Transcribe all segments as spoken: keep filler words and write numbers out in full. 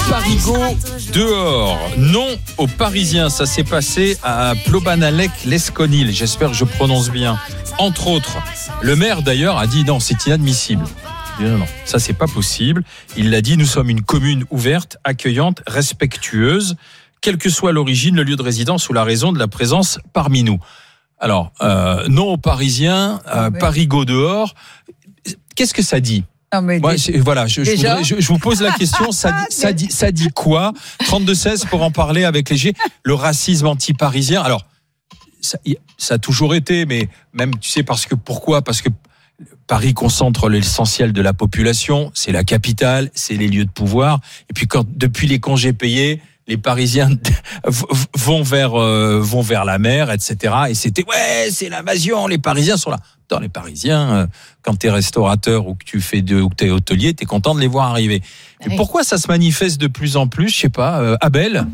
Parigo dehors. Non aux Parisiens. Ça s'est passé à Plobanalec-Lesconil. J'espère que je prononce bien. Entre autres, le maire d'ailleurs a dit non, c'est inadmissible. Non, non, ça c'est pas possible. Il l'a dit, nous sommes une commune ouverte, accueillante, respectueuse, quelle que soit l'origine, le lieu de résidence ou la raison de la présence parmi nous. Alors, euh, non aux Parisiens, euh, oui. Parigo dehors. Qu'est-ce que ça dit ? Non, mais ouais, des... voilà, je, je, voudrais, je, je vous pose la question. Ça dit, ça dit, ça dit quoi ? trente-deux seize pour en parler avec les G. Le racisme anti-parisien. Alors, ça, ça a toujours été, mais même, tu sais, parce que pourquoi ? Parce que Paris concentre l'essentiel de la population. C'est la capitale, c'est les lieux de pouvoir. Et puis, quand depuis les congés payés, les Parisiens vont vers euh, vont vers la mer, et cetera. Et c'était ouais, c'est l'invasion. Les Parisiens sont là. Dans les Parisiens, euh, quand t'es restaurateur ou que tu fais de ou que t'es hôtelier, t'es content de les voir arriver. Et oui. Pourquoi ça se manifeste de plus en plus ? Je sais pas. Euh, Abel,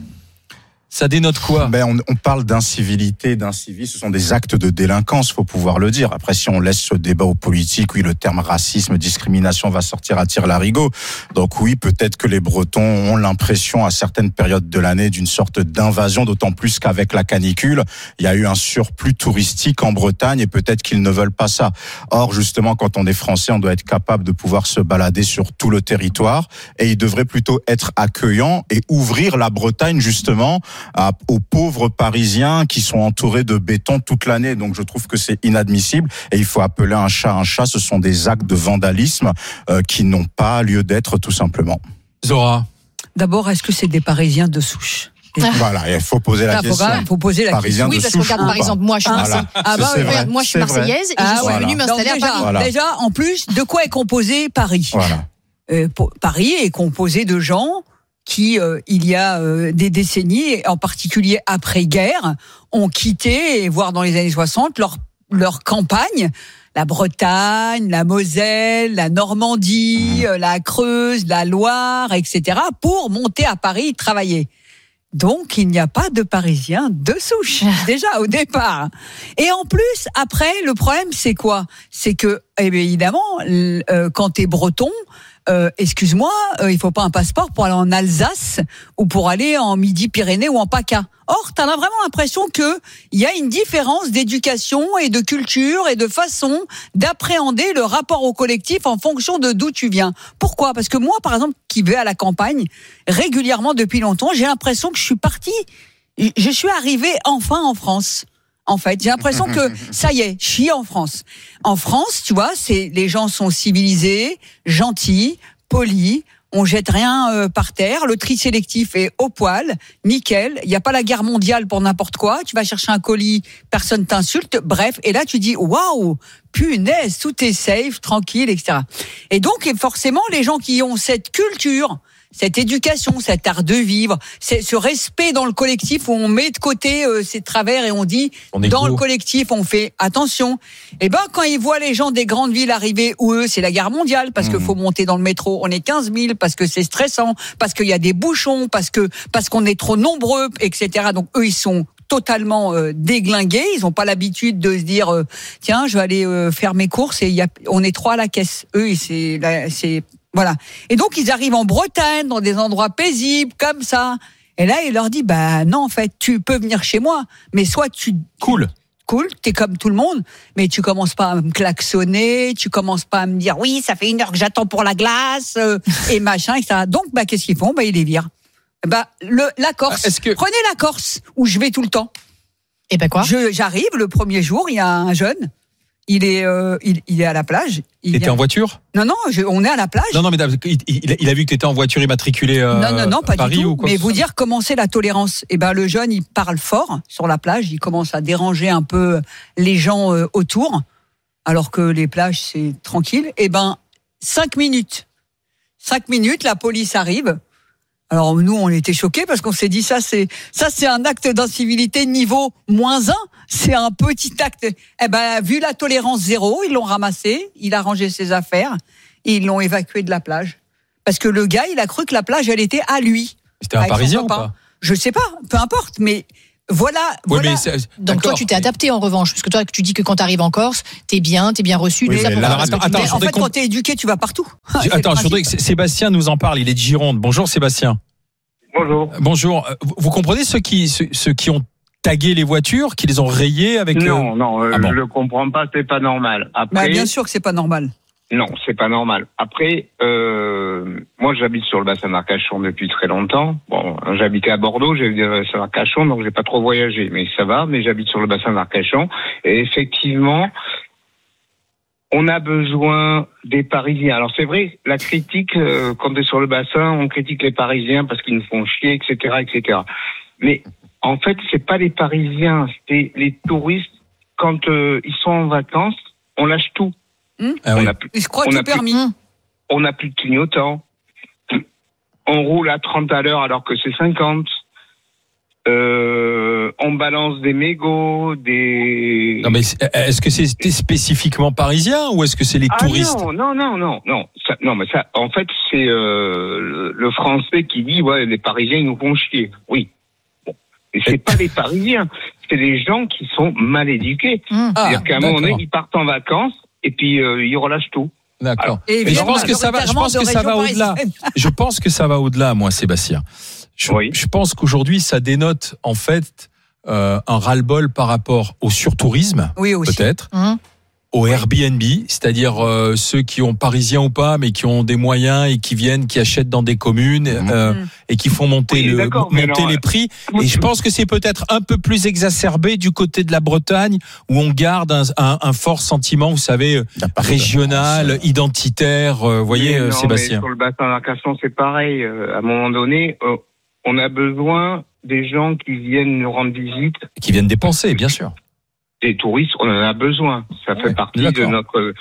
ça dénote quoi ? Ben on, on parle d'incivilité, d'incivisme. Ce sont des actes de délinquance, faut pouvoir le dire. Après, si on laisse ce débat aux politiques, oui, le terme racisme, discrimination va sortir à tire-larigot. Donc oui, peut-être que les Bretons ont l'impression à certaines périodes de l'année d'une sorte d'invasion, d'autant plus qu'avec la canicule, il y a eu un surplus touristique en Bretagne et peut-être qu'ils ne veulent pas ça. Or, justement, quand on est français, on doit être capable de pouvoir se balader sur tout le territoire et il devrait plutôt être accueillant et ouvrir la Bretagne, justement, À, aux pauvres Parisiens qui sont entourés de béton toute l'année. Donc je trouve que c'est inadmissible et il faut appeler un chat un chat. Ce sont des actes de vandalisme euh, qui n'ont pas lieu d'être, tout simplement. Zora. D'abord, est-ce que c'est des Parisiens de souche ? Voilà, il faut poser la Là, question. Il faut poser la Parisien question. Oui, parce que regarde, par exemple, moi, je suis, voilà. ah bah, c'est regarde, moi, je suis marseillaise et ah, je suis voilà. venue m'installer Donc, déjà, à Paris. Voilà. Déjà, en plus, de quoi est composé Paris ? Voilà. Euh, Paris est composé de gens qui, euh, il y a euh, des décennies, en particulier après-guerre, ont quitté, voire dans les années soixante, leur, leur campagne, la Bretagne, la Moselle, la Normandie, mmh. la Creuse, la Loire, et cetera, pour monter à Paris travailler. Donc, il n'y a pas de Parisiens de souche, déjà, au départ. Et en plus, après, le problème, c'est quoi ? C'est que, eh bien, évidemment, euh, quand t'es breton, Euh, excuse-moi, euh, il faut pas un passeport pour aller en Alsace ou pour aller en Midi-Pyrénées ou en PACA. Or, t'as vraiment l'impression que il y a une différence d'éducation et de culture et de façon d'appréhender le rapport au collectif en fonction de d'où tu viens. Pourquoi ? Parce que moi, par exemple, qui vais à la campagne régulièrement depuis longtemps, j'ai l'impression que je suis partie, je suis arrivée enfin en France. En fait, j'ai l'impression que ça y est, je suis en France. En France, tu vois, c'est les gens sont civilisés, gentils, polis. On jette rien euh, par terre. Le tri sélectif est au poil, nickel. Il y a pas la guerre mondiale pour n'importe quoi. Tu vas chercher un colis, personne t'insulte. Bref, et là tu dis waouh, punaise, tout est safe, tranquille, et cetera. Et donc, forcément, les gens qui ont cette culture, cette éducation, cet art de vivre, c'est ce respect dans le collectif où on met de côté euh, ses travers et on dit on dans court. Le collectif on fait attention. Et ben quand ils voient les gens des grandes villes arriver où eux c'est la guerre mondiale parce mmh. qu'il faut monter dans le métro, on est quinze mille parce que c'est stressant, parce qu'il y a des bouchons, parce que parce qu'on est trop nombreux, et cetera. Donc eux ils sont totalement euh, déglingués, ils ont pas l'habitude de se dire euh, tiens je vais aller euh, faire mes courses et il y a on est trois à la caisse. Eux c'est là, c'est voilà. Et donc, ils arrivent en Bretagne, dans des endroits paisibles, comme ça. Et là, il leur dit, bah, non, en fait, tu peux venir chez moi. Mais soit tu... Cool. Cool, t'es comme tout le monde. Mais tu commences pas à me klaxonner, tu commences pas à me dire, oui, ça fait une heure que j'attends pour la glace, euh, et machin, et cetera. Donc, bah, qu'est-ce qu'ils font? Bah, ils les virent. Bah, le, la Corse. Est-ce que... Prenez la Corse, où je vais tout le temps. Et ben quoi? Je, j'arrive, le premier jour, il y a un jeune. Il est, euh, il, il est à la plage. T'étais vient... en voiture ? Non, non, je, on est à la plage. Non, non, mais il, il, il a vu que t'étais en voiture immatriculée euh, non, non, non, pas à Paris du tout. ou quoi? Mais vous dire comment c'est la tolérance. Eh ben, le jeune, il parle fort sur la plage. Il commence à déranger un peu les gens euh, autour, alors que les plages c'est tranquille. Eh ben, cinq minutes, cinq minutes, la police arrive. Alors nous, on était choqués parce qu'on s'est dit ça, c'est ça, c'est un acte d'incivilité niveau moins un. C'est un petit acte. Eh ben, vu la tolérance zéro, ils l'ont ramassé, il a rangé ses affaires et ils l'ont évacué de la plage. Parce que le gars, il a cru que la plage, elle était à lui. C'était un Parisien ou pas? Je sais pas, peu importe, mais voilà. Oui, voilà. mais c'est, donc toi, tu t'es adapté en revanche, parce que toi, tu dis que quand tu arrives en Corse, t'es bien, t'es bien reçu. Oui, tout ça mais pour là, faire ce que attends, tu attends, fais. je en fait, qu'on- quand t'es éduqué, tu vas partout. Attends, je voudrais que Sébastien nous en parle. Il est de Gironde. Bonjour Sébastien. Bonjour. Bonjour. Vous, vous comprenez ceux qui, ceux, ceux qui ont tagué les voitures, qui les ont rayées avec... Non, euh... non, euh, ah bon. je le comprends pas, c'est pas normal. Après, Bah, bien sûr que c'est pas normal. non, c'est pas normal. Après, euh, moi j'habite sur le bassin d'Arcachon depuis très longtemps. Bon, j'habitais à Bordeaux, j'ai vu le bassin d'Arcachon, donc j'ai pas trop voyagé, mais ça va, mais j'habite sur le bassin d'Arcachon. Et effectivement, on a besoin des Parisiens. Alors c'est vrai, la critique, euh, quand on est sur le bassin, on critique les Parisiens parce qu'ils nous font chier, et cetera, et cetera. Mais en fait, c'est pas les Parisiens, c'est les touristes. Quand euh, ils sont en vacances, on lâche tout. Mmh. Ah oui. On a plus, Ils se croient on tout a plus- permis. on n'a plus de clignotants. On roule à trente à l'heure alors que c'est cinquante. Euh, on balance des mégots, des... Non mais est-ce que c'est spécifiquement parisien ou est-ce que c'est les Ah touristes? non, non, non, non, non. Ça, non, mais ça, en fait, c'est euh, le, le français qui dit, ouais, les Parisiens, ils nous font chier. Oui. Bon. Et c'est pas les Parisiens, c'est les gens qui sont mal éduqués. Mmh. Ah, C'est-à-dire qu'à un moment donné, d'accord. ils partent en vacances et puis euh, ils relâchent tout. D'accord. Et Mais je pense évidemment, que ça va, je pense que ça va au-delà. Je pense que ça va au-delà, moi, Sébastien. Je, Oui. je pense qu'aujourd'hui, ça dénote en fait euh, un ras-le-bol par rapport au surtourisme, Oui, aussi. peut-être, Mmh. au Airbnb, c'est-à-dire euh, ceux qui ont parisiens ou pas, mais qui ont des moyens et qui viennent, qui achètent dans des communes euh, Mmh. et qui font monter, Oui, le, d'accord, mais monter non, les prix. Et je pense que c'est peut-être un peu plus exacerbé du côté de la Bretagne, où on garde un, un, un fort sentiment, vous savez, régional, identitaire. Euh, vous voyez, Mais euh, non, Sébastien. mais sur le bassin d'Arcachon, c'est pareil. Euh, à un moment donné, euh, on a besoin des gens qui viennent nous rendre visite. Qui viennent dépenser, bien sûr. Des touristes, on en a besoin. Ça fait Ouais, partie de d'accord. notre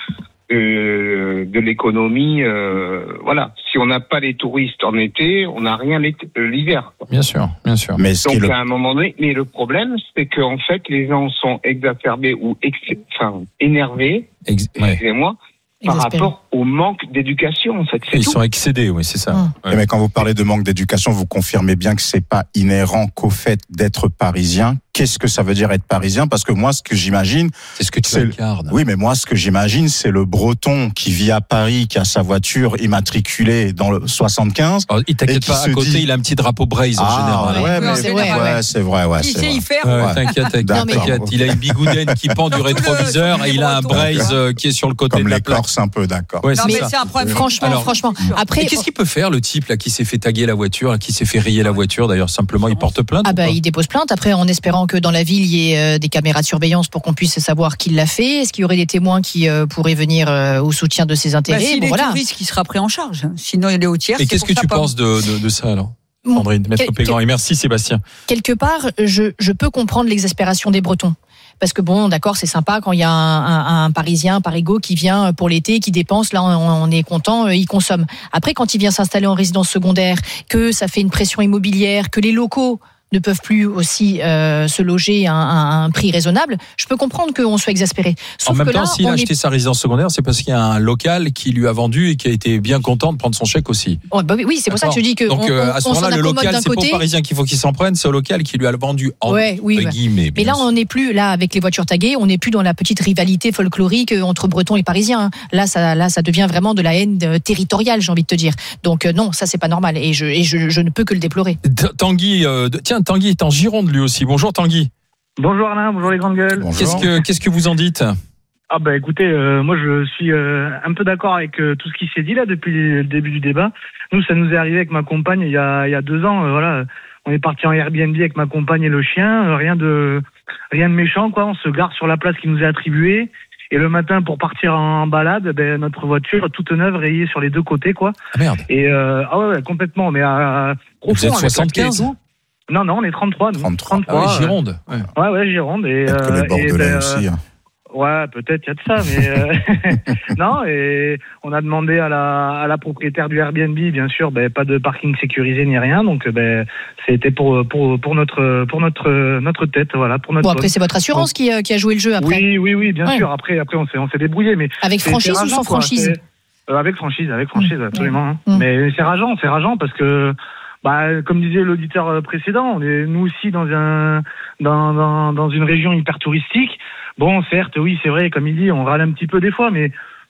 euh, de l'économie. Euh, voilà. Si on n'a pas les touristes en été, on n'a rien l'été- euh, l'hiver. quoi. Bien sûr, bien sûr. Mais ce qui est Donc le à un moment donné, mais le problème, c'est qu'en fait, les gens sont exacerbés ou ex- enfin, énervés, Ex- ouais. excusez-moi, par Exaspéré. rapport au manque d'éducation. En fait, c'est Ils tout. sont excédés, oui, c'est ça. Hum. Ouais. Mais quand vous parlez de manque d'éducation, vous confirmez bien que c'est pas inhérent qu'au fait d'être parisien. Qu'est-ce que ça veut dire être parisien? Parce que moi, ce que j'imagine, C'est ce que tu C'est le- incarnes. oui, mais moi, ce que j'imagine, c'est le Breton qui vit à Paris, qui a sa voiture immatriculée dans le soixante-quinze. Alors, il Et t'inquiète qui pas, à se côté, dit- il a un petit drapeau Braise en général. ouais, Ouais, mais c'est c'est vrai, vrai, ouais. c'est vrai, ouais, Qui c'est sait vrai. y faire Ouais, Ouais. t'inquiète, t'inquiète, D'accord. t'inquiète. Il a une bigoudaine qui pend du Surtout le- rétroviseur et surtout il a les un Bretons. Braise euh, qui est sur le côté Comme de la les plaque. Corses, un peu, d'accord. Ouais, Non, c'est mais ça. c'est un problème. Franchement, Alors, franchement. sûr. Après, Et qu'est-ce qu'il peut faire, le type là qui s'est fait taguer la voiture, là, qui s'est fait rayer la voiture d'ailleurs, simplement, il porte plainte ah ou bah, pas il dépose plainte. Après, en espérant que dans la ville, il y ait euh, des caméras de surveillance pour qu'on puisse savoir qui l'a fait. Est-ce qu'il y aurait des témoins qui euh, pourraient venir euh, au soutien de ses Bah, intérêts? s'il Bon, est voilà. touriste qui sera pris en charge. Sinon, il est au tiers. Et c'est qu'est-ce pour que ça tu pas- penses de, de, de ça alors, Bon, Sandrine, Maître quel- Pégan? Et merci Sébastien. Quelque part, je, je peux comprendre l'exaspération des Bretons. Parce que bon, d'accord, c'est sympa quand il y a un, un, un Parisien, un Parigot qui vient pour l'été, qui dépense, là on, on est content, euh, il consomme. Après, quand il vient s'installer en résidence secondaire, que ça fait une pression immobilière, que les locaux ne peuvent plus aussi euh, se loger à un, à un prix raisonnable, je peux comprendre qu'on soit exaspéré. Sauf En même que temps, là, s'il a on acheté est... sa résidence secondaire, c'est parce qu'il y a un local qui lui a vendu et qui a été bien content de prendre son chèque aussi. Oh, bah oui, oui, c'est pour ça que je dis que Donc on, euh, on- à ce on s'en moment-là, le accommode local, d'un c'est pas côté. aux Parisiens qu'il faut qu'il s'en prenne, c'est au local qui lui a vendu en Ouais, oui, bah. guillemets. Mais bien là, sûr. on n'est plus là avec les voitures taguées, on n'est plus dans la petite rivalité folklorique entre Bretons et Parisiens. Là, ça, là, ça devient vraiment de la haine euh, territoriale, j'ai envie de te dire. Donc euh, non, ça c'est pas normal et je, et je, je ne peux que le déplorer. T- Tanguy, euh, de- tiens, Tanguy est en Gironde lui aussi. Bonjour Tanguy. Bonjour Alain, bonjour les grandes gueules. Bonjour. Qu'est-ce que qu'est-ce que vous en dites? Ah bah écoutez, euh, moi je suis euh, un peu d'accord avec euh, tout ce qui s'est dit là depuis le début du débat. Nous, ça nous est arrivé avec ma compagne il y a, il y a deux ans. euh, voilà, on est parti en Airbnb avec ma compagne et le chien. euh, rien de rien de méchant quoi. On se gare sur la place qui nous est attribuée. Et le matin, pour partir en balade, ben, notre voiture toute neuve rayée sur les deux côtés quoi. Ah merde. Et euh, ah ouais, ouais, complètement. Mais à, à Vous êtes profond, avec la clé et soixante-quinze? tout. Non non, on est trente-trois. Nous. trente-trois. Ah oui, euh, Gironde. Ouais. Ouais ouais, Gironde. Et, Peut-être que euh, les et Bordelais ben, euh, aussi. hein. Ouais, peut-être, il y a de ça, mais euh, non. Et on a demandé à la à la propriétaire du Airbnb, bien sûr, ben pas de parking sécurisé ni rien, donc ben c'était pour pour pour notre pour notre notre tête, voilà, pour notre. Bon, après, c'est votre assurance qui, euh, qui a joué le jeu après. Oui, oui, oui, bien Ouais. sûr. Après, après, on s'est on s'est débrouillé, mais Avec c'est- franchise c'est ou sans rageant, quoi. franchise? C'est- euh, Avec franchise, avec franchise, Mmh. absolument. hein. Mmh. Mais c'est rageant, c'est rageant parce que. Bah, comme disait l'auditeur précédent, on est nous aussi dans un dans, dans dans une région hyper touristique. Bon, certes, oui, c'est vrai, comme il dit, on râle un petit peu des fois, mais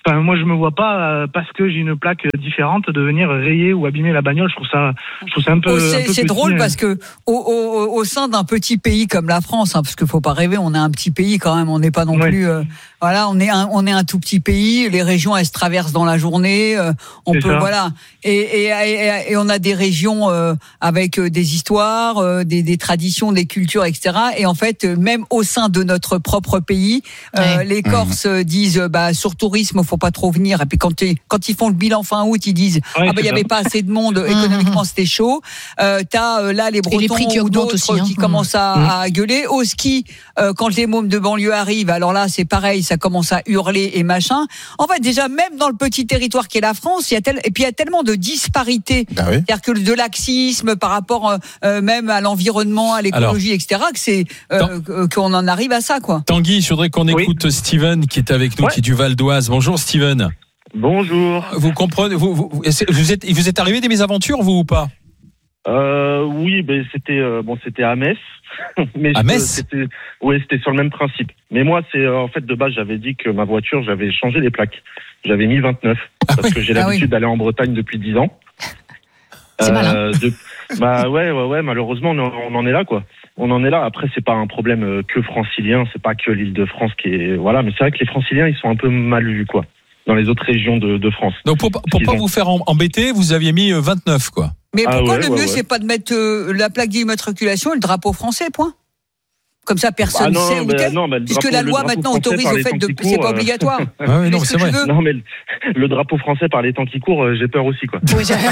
Enfin, moi, je me vois pas, euh, parce que j'ai une plaque différente, de venir rayer ou abîmer la bagnole. Je trouve ça, je trouve ça un peu. Oh, c'est un peu c'est petit, drôle euh. parce que au, au, au sein d'un petit pays comme la France, hein, parce qu'il faut pas rêver, on est un petit pays quand même, on n'est pas non Ouais. plus. Euh, voilà, on est un, on est un tout petit pays. Les régions, elles se traversent dans la journée. Euh, on C'est peut, ça. voilà, et, et, et, et on a des régions euh, avec euh, des histoires, euh, des, des traditions, des cultures, et cetera. Et en fait, euh, même au sein de notre propre pays, euh, Ouais. les Corses euh, disent, euh, bah sur tourisme, faut pas trop venir. Et puis quand, t'es- quand ils font le bilan fin août, ils disent, Ouais, ah bah il y c'est avait ça. pas assez de monde, Mmh, économiquement mmh. c'était chaud. Euh, t'as euh, là les Et les Bretons prix qui ou augmentent d'autres aussi, hein. qui Mmh. commencent à, Mmh. à gueuler. Au ski, euh, quand les mômes de banlieue arrivent, alors là c'est pareil, ça commence à hurler et machin. En fait, déjà même dans le petit territoire qu'est la France, il y a tel... et puis il y a tellement de disparités. Bah oui. C'est-à-dire que de laxisme par rapport euh, euh, même à l'environnement, à l'écologie, et cetera. Que c'est euh, euh, qu'on en arrive à ça, quoi. Tanguy, je voudrais qu'on Oui. écoute Steven qui est avec nous, Ouais. qui est du Val d'Oise. Bonjour Steven. Bonjour. Vous comprenez, vous, vous, vous vous êtes, il vous est arrivé des mésaventures, vous ou pas? Euh, oui, ben c'était euh, bon, c'était à Metz. Mais À je- Metz c'était, ouais, c'était sur le même principe. Mais moi, c'est euh, en fait de base, j'avais dit que ma voiture, j'avais changé les plaques. J'avais mis vingt-neuf Ah parce oui. que j'ai Ah l'habitude oui. d'aller en Bretagne depuis dix ans. C'est malin. de- bah ouais, ouais, ouais. Malheureusement, on, en- on en est là, quoi. On en est là. Après, c'est pas un problème euh, que francilien. C'est pas que l'Île-de-France qui est voilà. Mais c'est vrai que les Franciliens, ils sont un peu mal vus, quoi, dans les autres régions de, de France. Donc pour, pour Ils pas ont- vous faire em- embêter, vous aviez mis euh, vingt-neuf, quoi. Mais Ah pourquoi ouais, le ouais, mieux, ouais. c'est pas de mettre euh, la plaque d'immatriculation et le drapeau français, point. Comme ça, personne Ah non, sait où ben, t'es. non, ben, le Puisque drapeau- la le loi drapeau maintenant français autorise par au les fait temps de, qui c'est courent, pas euh, obligatoire. Ah oui, non, Fais c'est ce que vrai. tu veux. Non, mais le, le drapeau français par les temps qui courent, euh, j'ai peur aussi, quoi. Oui, j'ai-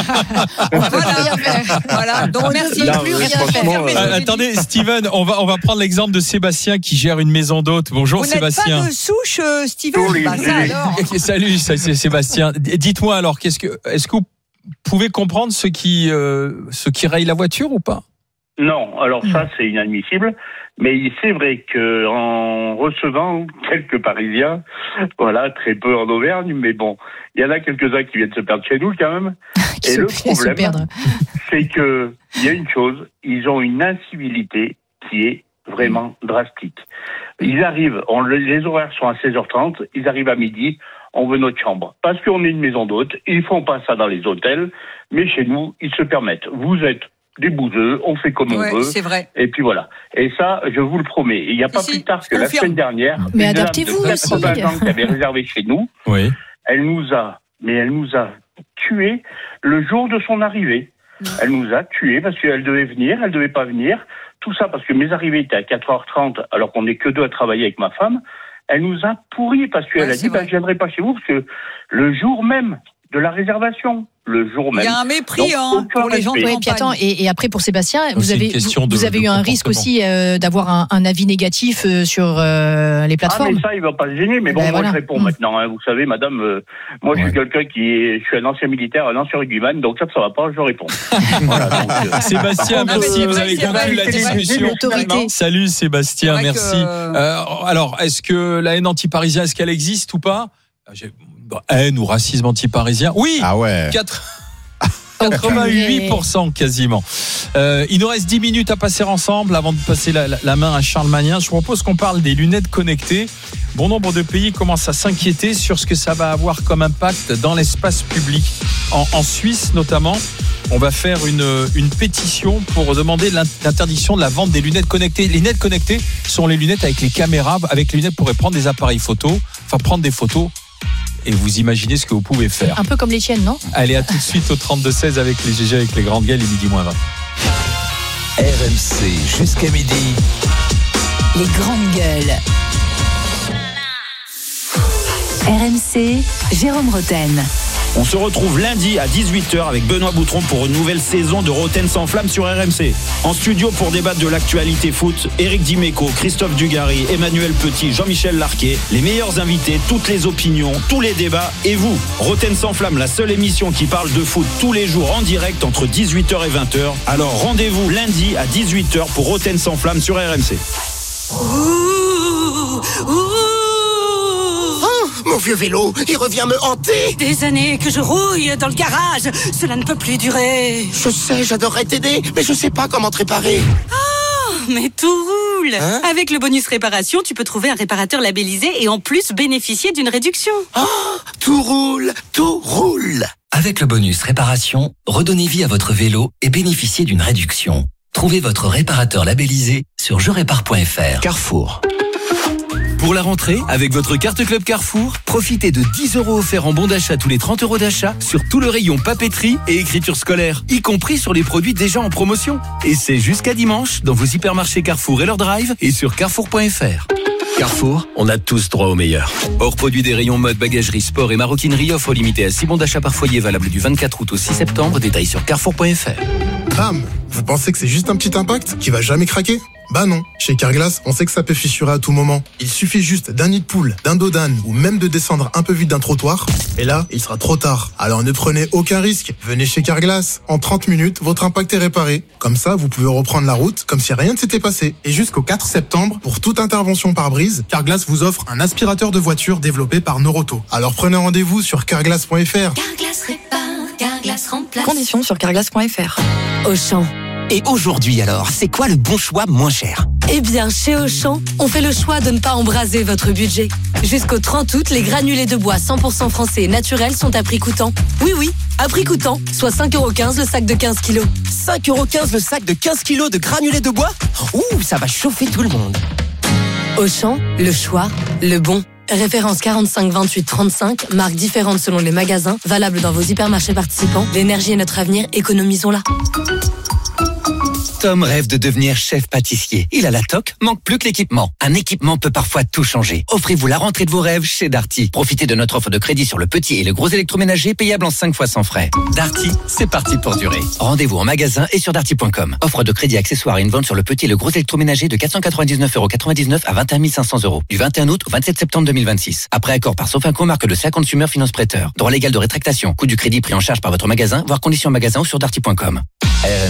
On peut Voilà. plus rien faire. Voilà, donc On ne merci. peut Là, plus euh, rien franchement, faire. euh, Ah, attendez, Steven, on va, on va prendre l'exemple de Sébastien qui gère une maison d'hôtes. Bonjour Vous n'êtes Sébastien. pas de souche, euh, Steven. Oui, Bah, ça oui. alors. Ok, salut, ça, c'est Sébastien. D- Dites-moi alors, qu'est-ce que, est-ce que vous pouvez comprendre ceux qui, euh, ceux qui rayent la voiture ou pas? Non, alors ça c'est inadmissible, mais c'est vrai que en recevant quelques Parisiens, voilà, très peu en Auvergne, mais bon, il y en a quelques-uns qui viennent se perdre chez nous quand même. Qui Et se le fait se problème, perdre. c'est que il y a une chose, ils ont une incivilité qui est vraiment drastique. Ils arrivent, on, les horaires sont à seize heures trente, ils arrivent à midi, on veut notre chambre. Parce qu'on est une maison d'hôtes, ils font pas ça dans les hôtels, mais chez nous, ils se permettent. Vous êtes des bouseux, on fait comme Ouais, on veut. c'est vrai. Et puis voilà. Et ça, je vous le promets. Il n'y a pas Si, plus si, tard je que la confirme. semaine dernière, Mais une dame adaptez-vous de aussi. quatre-vingts ans qui avait réservé chez nous, Oui. elle nous a, mais elle nous a tués le jour de son arrivée. Elle nous a tués parce qu'elle devait venir, elle devait pas venir. Tout ça parce que mes arrivées étaient à quatre heures trente alors qu'on n'est que deux à travailler avec ma femme. Elle nous a pourris parce qu'elle Ouais, a c'est dit, bah, vrai. je viendrai pas chez vous parce que le jour même de la réservation, le jour Il même. y a un mépris Donc, hein, aucun pour les gens de respect. Oui, puis attends, campagne. et, et après pour Sébastien, Donc, vous c'est une avez, question vous, de- vous avez de eu un risque comportement. aussi euh, d'avoir un, un avis négatif euh, sur euh, les Ah, plateformes. mais ça, il va pas se gêner. Mais bon, Ben moi, voilà. je réponds Mm. maintenant. Hein. Vous savez, madame, euh, moi, je Ouais. suis quelqu'un qui est, je suis un ancien militaire, un ancien rugbyman, donc ça, ça va pas, je réponds. Voilà, donc, euh, Sébastien, Non, mais merci, c'est vous vrai, avez c'est conclu vrai, la c'est vrai. discussion. L'autorité. Salut Sébastien, C'est vrai merci. que- Euh, alors, est-ce que la haine anti-parisien, est-ce qu'elle existe ou pas? J'ai- bon, haine ou racisme anti-parisien? Oui. Ah ouais. Quatre- quatre-vingt-huit pour cent quasiment. Euh, il nous reste dix minutes à passer ensemble avant de passer la, la- la main à Charles Magnien. Je propose qu'on parle des lunettes connectées. Bon nombre de pays commencent à s'inquiéter sur ce que ça va avoir comme impact dans l'espace public. En, en Suisse notamment, on va faire une, une pétition pour demander l'in- l'interdiction de la vente des lunettes connectées. Les lunettes connectées sont les lunettes avec les caméras. Avec les lunettes, vous pourrez prendre des appareils photo, enfin prendre des photos. Et vous imaginez ce que vous pouvez faire. Un peu comme les tiennes, non? Allez, à tout de suite au trente-deux seize avec les G G, avec les grandes gueules et midi moins vingt. R M C jusqu'à midi. Les grandes gueules. R M C, Jérôme Roten. On se retrouve lundi à dix-huit heures avec Benoît Boutron pour une nouvelle saison de Roten sans flamme sur R M C. En studio pour débattre de l'actualité foot, Éric Dimeco, Christophe Dugarry, Emmanuel Petit, Jean-Michel Larquet, les meilleurs invités, toutes les opinions, tous les débats et vous. Roten sans flamme, la seule émission qui parle de foot tous les jours en direct entre dix-huit heures et vingt heures. Alors rendez-vous lundi à dix-huit heures pour Roten sans flamme sur R M C. Ouh, ouh. Mon vieux vélo, il revient me hanter. Des années que je rouille dans le garage, cela ne peut plus durer. Je sais, j'adorerais t'aider, mais je sais pas comment te réparer. Ah, mais tout roule. Hein? Avec le bonus réparation, tu peux trouver un réparateur labellisé et en plus bénéficier d'une réduction. Oh, tout roule, tout roule. Avec le bonus réparation, redonnez vie à votre vélo et bénéficiez d'une réduction. Trouvez votre réparateur labellisé sur je répare point f r. Carrefour. Pour la rentrée, avec votre carte Club Carrefour, profitez de dix euros offerts en bon d'achat tous les trente euros d'achat sur tout le rayon papeterie et écriture scolaire, y compris sur les produits déjà en promotion. Et c'est jusqu'à dimanche dans vos hypermarchés Carrefour et leur drive et sur carrefour point f r. Carrefour, on a tous droit au meilleur. Hors produit des rayons mode, bagagerie, sport et maroquinerie, offre limitée à six bons d'achat par foyer valable du vingt-quatre août au six septembre. Détails sur carrefour point f r. Bam! Vous pensez que c'est juste un petit impact qui va jamais craquer? Bah non, chez Carglass, on sait que ça peut fissurer à tout moment. Il suffit juste d'un nid de poule, d'un dos d'âne ou même de descendre un peu vite d'un trottoir. Et là, il sera trop tard. Alors ne prenez aucun risque. Venez chez Carglass. En trente minutes, votre impact est réparé. Comme ça, vous pouvez reprendre la route comme si rien ne s'était passé. Et jusqu'au quatre septembre, pour toute intervention par brise, Carglass vous offre un aspirateur de voiture développé par Noroto. Alors prenez rendez-vous sur carglass point f r. Carglass répare, Carglass remplace. Conditions sur carglass point f r. Auchan. Et aujourd'hui alors, c'est quoi le bon choix moins cher? Eh bien, chez Auchan, on fait le choix de ne pas embraser votre budget. Jusqu'au trente août, les granulés de bois cent pour cent français et naturels sont à prix coûtant. Oui, oui, à prix coûtant, soit cinq euros quinze le sac de quinze kilos. cinq euros quinze le sac de quinze kilos de granulés de bois? Ouh, ça va chauffer tout le monde. Auchan, le choix, le bon. Référence quarante-cinq vingt-huit trente-cinq, marques différentes selon les magasins, valable dans vos hypermarchés participants. L'énergie est notre avenir, économisons-la. Tom rêve de devenir chef pâtissier. Il a la toque, manque plus que l'équipement. Un équipement peut parfois tout changer. Offrez-vous la rentrée de vos rêves chez Darty. Profitez de notre offre de crédit sur le petit et le gros électroménager payable en cinq fois sans frais. Darty, c'est parti pour durer. Rendez-vous en magasin et sur darty point com. Offre de crédit accessoire et une vente sur le petit et le gros électroménager de quatre cent quatre-vingt-dix-neuf euros quatre-vingt-dix-neuf à vingt et un mille cinq cents euros. Du vingt et un août au vingt-sept septembre deux mille vingt-six. Après accord par Sofinco, marque de C A Consumer Finance Prêteur. Droit légal de rétractation. Coût du crédit pris en charge par votre magasin, voire conditions magasin ou sur darty point com.